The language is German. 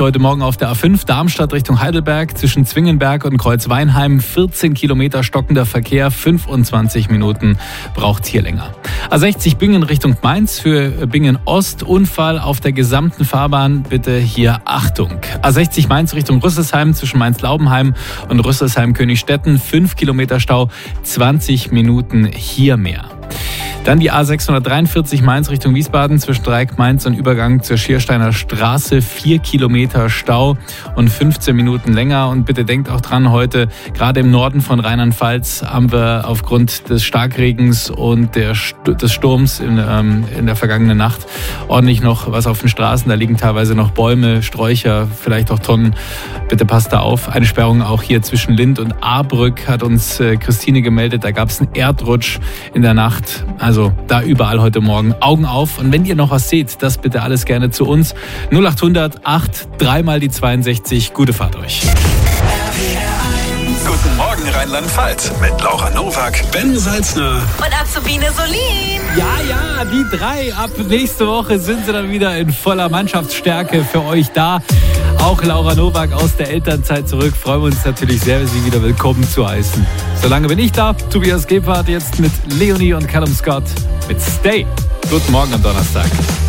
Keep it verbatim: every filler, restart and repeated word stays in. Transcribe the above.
Heute Morgen auf der A fünf Darmstadt Richtung Heidelberg zwischen Zwingenberg und Kreuzweinheim vierzehn Kilometer stockender Verkehr, fünfundzwanzig Minuten braucht es hier länger. A sechzig Bingen Richtung Mainz für Bingen Ost, Unfall auf der gesamten Fahrbahn, bitte hier Achtung. A sechzig Mainz Richtung Rüsselsheim zwischen Mainz-Laubenheim und Rüsselsheim-Königstetten, fünf Kilometer Stau, zwanzig Minuten hier mehr. Dann die A sechshundertdreiundvierzig Mainz Richtung Wiesbaden zwischen Dreieck Mainz und Übergang zur Schiersteiner Straße. vier Kilometer Stau und fünfzehn Minuten länger. Und bitte denkt auch dran, heute gerade im Norden von Rheinland-Pfalz haben wir aufgrund des Starkregens und der, des Sturms in, ähm, in der vergangenen Nacht ordentlich noch was auf den Straßen. Da liegen teilweise noch Bäume, Sträucher, vielleicht auch Tonnen. Bitte passt da auf. Eine Sperrung auch hier zwischen Lind und Ahrbrück hat uns äh, Christine gemeldet. Da gab es einen Erdrutsch in der Nacht. Also da überall heute Morgen Augen auf. Und wenn ihr noch was seht, das bitte alles gerne zu uns. null achthundert acht, dreimal die zweiundsechzig. Gute Fahrt euch. Guten Morgen Rheinland-Pfalz mit Laura Nowak, Ben Salzner und Azubine Solin. Ja, ja, die drei. Ab nächste Woche sind sie dann wieder in voller Mannschaftsstärke für euch da. Auch Laura Nowak aus der Elternzeit zurück. Freuen wir uns natürlich sehr, Sie wieder willkommen zu heißen. Solange bin ich da. Tobias Gebhardt jetzt mit Leonie und Callum Scott mit Stay. Guten Morgen am Donnerstag.